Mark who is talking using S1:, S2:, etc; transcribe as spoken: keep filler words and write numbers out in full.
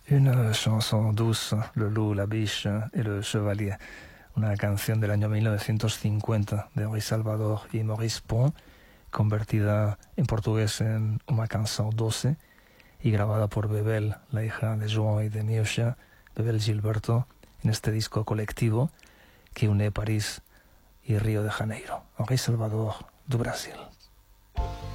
S1: Une chanson douce, Le loup, la biche et le chevalier. Una canción del año mil novecientos cincuenta de Henri Salvador y Maurice Pont, convertida en portugués en una canción doce y grabada por Bebel, la hija de João y de Miúcha, Bebel Gilberto, en este disco colectivo que une París y Río de Janeiro. Henri Salvador, do Brasil.